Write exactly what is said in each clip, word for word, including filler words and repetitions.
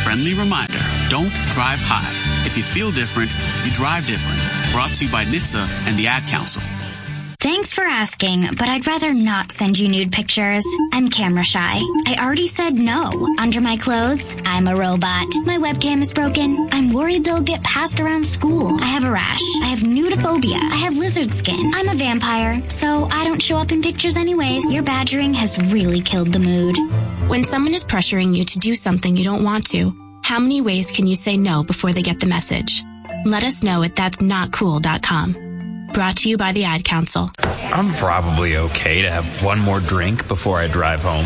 friendly reminder, don't drive high. If you feel different, you drive different. Brought to you by N H T S A and the Ad Council. Thanks for asking, but I'd rather not send you nude pictures. I'm camera shy. I already said no. Under my clothes, I'm a robot. My webcam is broken. I'm worried they'll get passed around school. I have a rash. I have nudophobia. I have lizard skin. I'm a vampire, so I don't show up in pictures anyways. Your badgering has really killed the mood. When someone is pressuring you to do something you don't want to, how many ways can you say no before they get the message? Let us know at that's not cool dot com. Brought to you by the Ad Council. I'm probably okay to have one more drink before I drive home.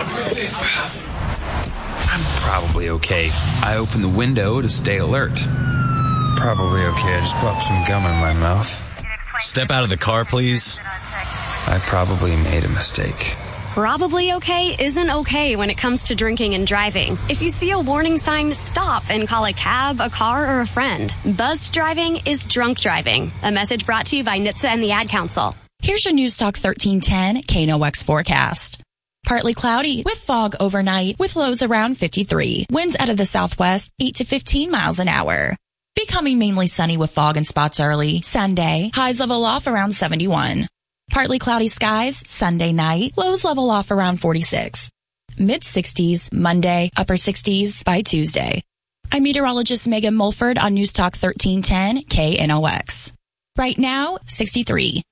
I'm probably okay. I open the window to stay alert. Probably okay. I just popped some gum in my mouth. Step out of the car, please. I probably made a mistake. Probably okay isn't okay when it comes to drinking and driving. If you see a warning sign, stop and call a cab, a car, or a friend. Buzzed driving is drunk driving. A message brought to you by N H T S A and the Ad Council. Here's your News Talk thirteen ten K N O X forecast. Partly cloudy with fog overnight with lows around fifty-three. Winds out of the southwest eight to fifteen miles an hour. Becoming mainly sunny with fog in spots early. Sunday, highs level off around seventy-one. Partly cloudy skies Sunday night. Lows level off around forty-six. Mid sixties Monday, upper sixties by Tuesday. I'm meteorologist Megan Mulford on News Talk thirteen ten K N O X. Right now, sixty-three.